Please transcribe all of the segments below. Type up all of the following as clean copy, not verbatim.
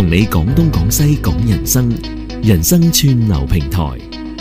同你講東講西講人生，人生串流平台。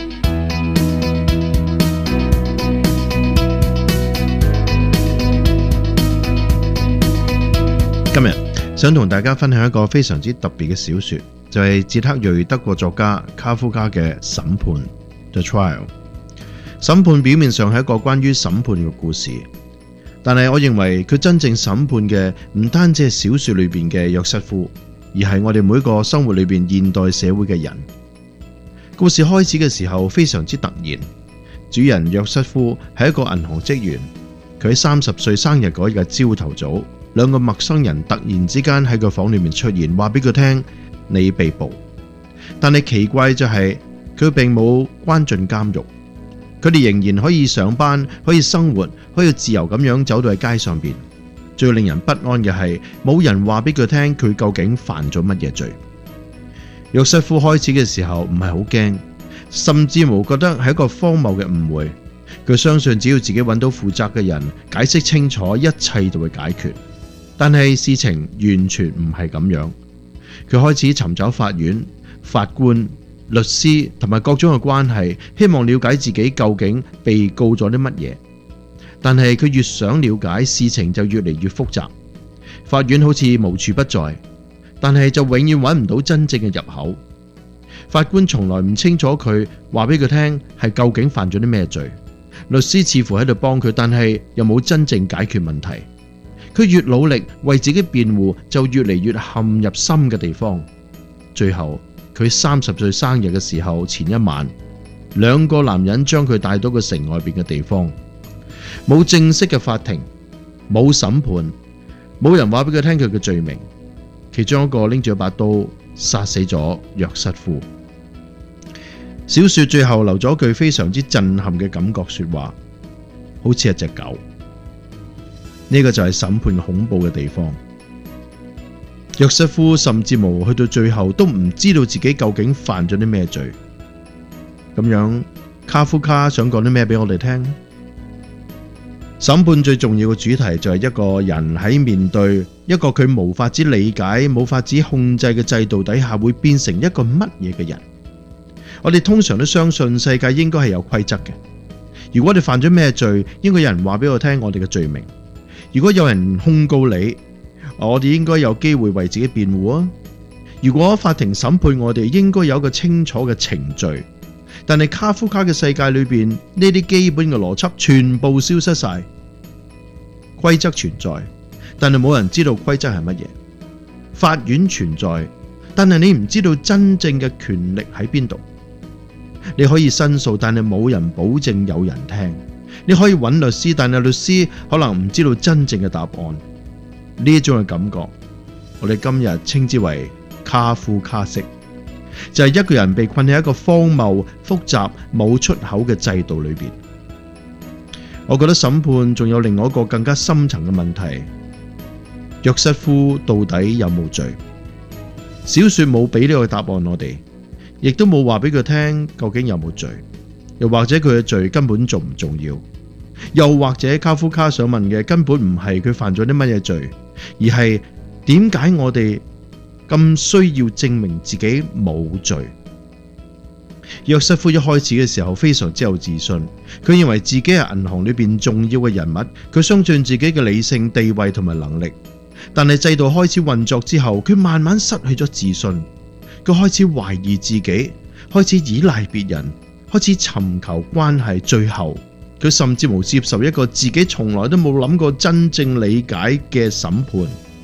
今日想同大家分享一個非常之特別嘅小說，就係捷克裔德國作家卡夫卡嘅《審判》The Trial。審判表面上係一個關於審判嘅故事，但係我認為佢真正審判嘅唔單止係小說裏邊嘅約瑟夫，而係我哋每個生活裏邊現代社會嘅人。故事開始嘅時候非常之突然，主人約瑟夫係一個銀行職員，佢喺30歲生日嗰日朝頭早，兩個陌生人突然之間喺個房裏面出現，話俾佢聽你被捕。但係奇怪就係佢並冇關進監獄，佢哋仍然可以上班，可以生活，可以自由咁樣走到喺街上邊。最令人不安嘅係冇人話俾佢聽佢究竟犯咗乜嘢罪。約瑟夫開始嘅時候唔係好驚，甚至無覺得係一個荒謬嘅誤會。佢相信只要自己揾到負責嘅人，解釋清楚，一切就會解決。但係事情完全唔係咁樣。佢開始尋找法院、法官、律師同埋各種嘅關係，希望了解自己究竟被告咗啲乜嘢。但係佢越想了解，事情就越嚟越複雜。法院好似無處不在，但係就永遠揾唔到真正嘅入口。法官從來唔清楚佢話俾佢聽係究竟犯咗啲咩罪。律師似乎喺度幫佢，但係又冇真正解決問題。佢越努力為自己辯護，就越嚟越陷入深嘅地方。最後佢30歲生日嘅時候，前一晚，兩個男人將佢帶到個城外邊嘅地方，冇正式嘅法庭，冇審判，冇人話俾佢聽佢嘅罪名。其中一個拎住一把刀殺死咗約瑟夫。小說最後留咗句非常之震撼嘅感覺說話，好似一隻狗。呢個就係審判恐怖嘅地方。約瑟夫甚至無去到最後都唔知道自己究竟犯咗啲咩罪。咁樣卡夫卡想講啲咩俾我哋聽？審判最重要嘅主題就係一個人喺面對一個佢無法子理解、冇法子控制嘅制度底下，會變成一個乜嘢嘅人。我哋通常都相信世界應該係有規則嘅。如果我哋犯咗咩罪，應該有人話俾我聽我哋嘅罪名。如果有人控告你，我哋應該有機會為自己辯護啊。如果法庭審判我哋，應該有一個清楚嘅程序。但係卡夫卡嘅世界裏邊，呢啲基本嘅邏輯全部消失晒。規則存在，但係冇人知道規則係乜嘢。法院存在，但係你唔知道真正嘅權力喺邊度。你可以申訴，但係冇人保證有人聽。你可以揾律師，但係律師可能唔知道真正嘅答案。呢一種嘅感覺，我哋今日稱之為卡夫卡式，就係一個人被困喺一個荒謬、複雜、冇出口嘅制度裏邊。我覺得審判仲有另外一個更加深層嘅問題：約瑟夫到底有冇罪？小說冇俾呢個答案我哋，亦都冇話俾佢聽究竟有冇罪，又或者佢嘅罪根本重唔重要？又或者卡夫卡想問嘅根本唔係佢犯咗啲乜嘢罪，而係點解我哋咁需要證明自己冇罪？約瑟夫一開始嘅時候非常之有自信，佢認為自己係銀行裏邊重要嘅人物，佢相信自己嘅理性、地位同埋能力。但係制度開始運作之後，佢慢慢失去咗自信，佢開始懷疑自己，開始依賴別人，開始尋求關係，最後佢甚至無接受一個自己從來都冇諗過真正理解嘅審判。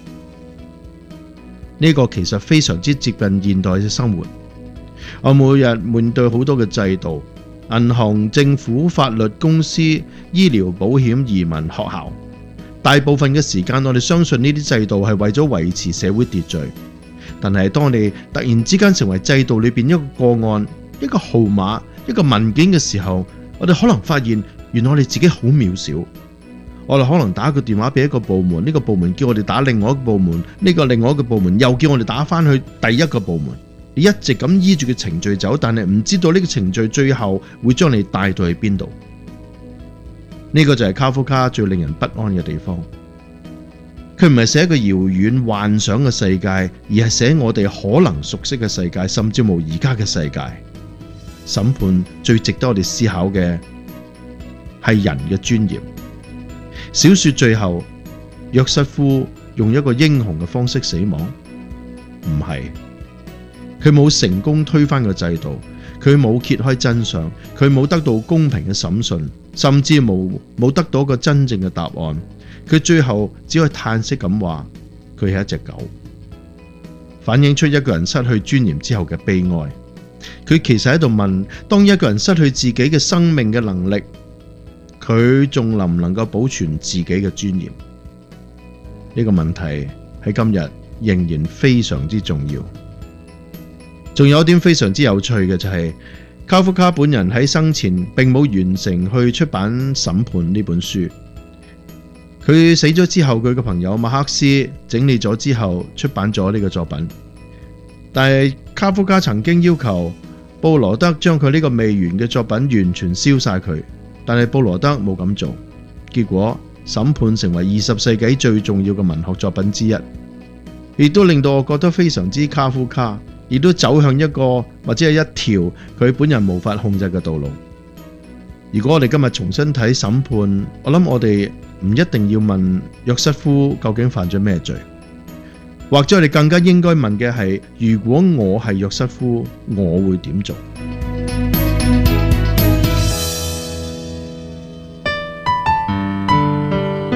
呢個其實非常之接近現代嘅生活。我每日面對好多嘅制度，銀行、政府、法律、公司、醫療、保險、移民、學校。大部分嘅時間，我哋相信呢啲制度係為咗維持社會秩序。但係當我哋突然之間成為制度裏邊一個個案、一個號碼、一個文件嘅時候，我哋可能發現，原來我哋自己好渺小。我哋可能打個電話俾一個部門，呢個部門叫我哋打另外一個部門，呢個另外一個部門又叫我哋打翻去第一個部門。你一直咁依住個程序走，但係唔知道呢個程序最後會將你帶到去邊度。呢個就係卡夫卡最令人不安嘅地方。 佢唔係寫一個遙遠幻想嘅世界，而係寫我哋可能熟悉嘅世界，甚至乎而家嘅世界。審判最值得我哋思考嘅係人嘅尊嚴。小說最後，約瑟夫用一個英雄嘅方式死亡，唔係，佢冇成功推翻個制度，佢冇揭開真相，佢冇得到公平嘅審訊，甚至冇得到一個真正嘅答案。佢最後只可以嘆息咁話，佢係一隻狗，反映出一個人失去尊嚴之後嘅悲哀。佢其實喺度問，當一個人失去自己嘅生命嘅能力，佢仲能唔能夠保存自己嘅尊嚴？呢個問題喺今日仍然非常之重要。仲有一點非常之有趣嘅就係，卡夫卡本人喺生前並冇完成去出版《審判》呢本書。佢死咗之後，佢嘅朋友馬克思整理咗之後出版咗呢個作品。但係卡夫卡曾經要求布羅德將佢呢個未完嘅作品完全燒晒佢，但係布羅德冇咁做。結果《審判》成為20世紀最重要嘅文學作品之一，亦都令到我覺得非常之卡夫卡，亦都走向一個或者係一條佢本人無法控制嘅道路。如果我哋今日重新睇《審判》，我諗我哋唔一定要問約瑟夫究竟犯咗咩罪，或者我哋更加應該問嘅係，如果我係約瑟夫，我會點做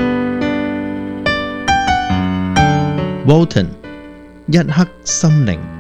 ？Walton 一刻心靈。